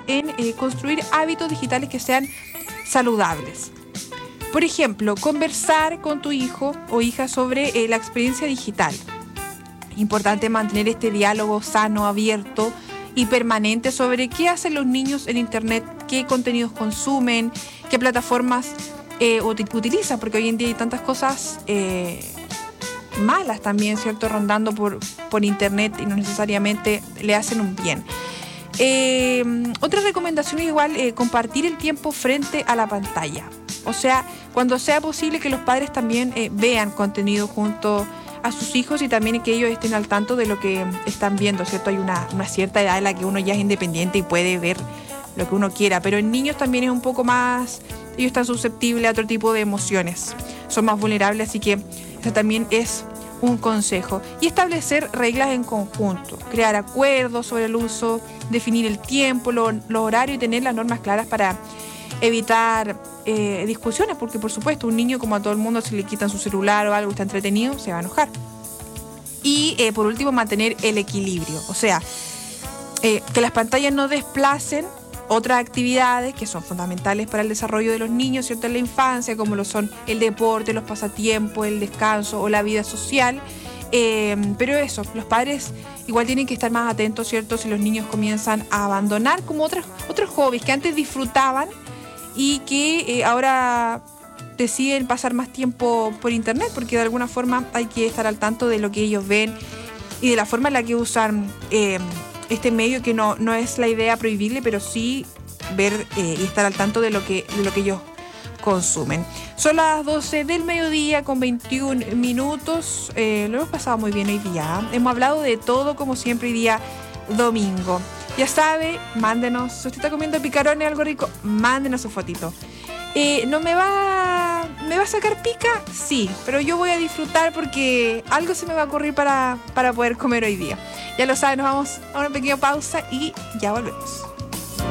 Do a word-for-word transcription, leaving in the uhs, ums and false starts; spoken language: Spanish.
en eh, construir hábitos digitales que sean saludables. Por ejemplo, conversar con tu hijo o hija sobre eh, la experiencia digital. Importante mantener este diálogo sano, abierto y permanente sobre qué hacen los niños en Internet, qué contenidos consumen, qué plataformas eh, utilizan, porque hoy en día hay tantas cosas eh, malas también, ¿cierto?, rondando por, por Internet y no necesariamente le hacen un bien. Eh, otra recomendación es igual eh, compartir el tiempo frente a la pantalla. O sea, cuando sea posible que los padres también eh, vean contenido junto a sus hijos y también que ellos estén al tanto de lo que están viendo, ¿cierto? Hay una, una cierta edad en la que uno ya es independiente y puede ver lo que uno quiera, pero en niños también es un poco más, ellos están susceptibles a otro tipo de emociones, son más vulnerables, así que eso también es un consejo. Y establecer reglas en conjunto, crear acuerdos sobre el uso, definir el tiempo, los lo horarios y tener las normas claras para evitar eh, discusiones, porque por supuesto un niño, como a todo el mundo, si le quitan su celular o algo, está entretenido, se va a enojar. Y eh, por último, mantener el equilibrio, o sea, eh, que las pantallas no desplacen otras actividades que son fundamentales para el desarrollo de los niños, ¿cierto?, en la infancia, como lo son el deporte, los pasatiempos, el descanso o la vida social. Eh, pero eso, los padres igual tienen que estar más atentos, ¿cierto?, si los niños comienzan a abandonar como otros, otros hobbies que antes disfrutaban y que eh, ahora deciden pasar más tiempo por Internet, porque de alguna forma hay que estar al tanto de lo que ellos ven y de la forma en la que usan eh, este medio, que no, no es la idea prohibirle, pero sí ver eh, y estar al tanto de lo que, de lo que ellos consumen. Son las doce del mediodía con veintiún minutos. Eh, lo hemos pasado muy bien hoy día. Hemos hablado de todo, como siempre, hoy día domingo. Ya sabe, mándenos, si usted está comiendo picarones, algo rico, mándenos su fotito. Eh, ¿No me va, me va a sacar pica? Sí, pero yo voy a disfrutar porque algo se me va a ocurrir para, para poder comer hoy día. Ya lo saben, nos vamos a una pequeña pausa y ya volvemos.